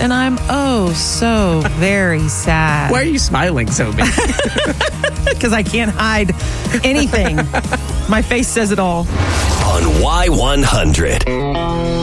and I'm so very sad. Why are you smiling so big? Because I can't hide anything. My face says it all. On Y100.